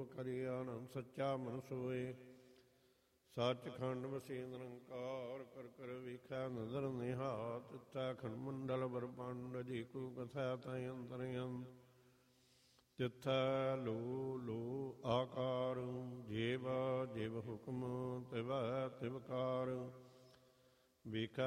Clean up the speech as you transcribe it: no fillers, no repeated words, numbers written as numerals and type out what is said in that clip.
ਕਰੀ ਆਨੰਦ ਸੱਚਾ ਮਨ ਸੋਏ। ਸੱਚਖੰਡ ਵਸੇ ਨਿਰੰਕਾਰ ਕਰ ਕਰ ਵੇਖੈ ਨਦਰ ਨਿਹਾਲ। ਤਿੱਥੈ ਖੰਡ ਮੰਡਲ ਬ੍ਰਹਮੰਡ ਜੀ ਕੋ ਕਥੈ ਤੈ ਅੰਤਰਯੰਤ। ਤਿੱਥੈ ਲੋ ਲੋ ਆਕਾਰ ਜਿਵ ਜਿਵ ਹੁਕਮ ਤਿਵੈ ਤਿਵ ਕਾਰ। ਵੇਖੈ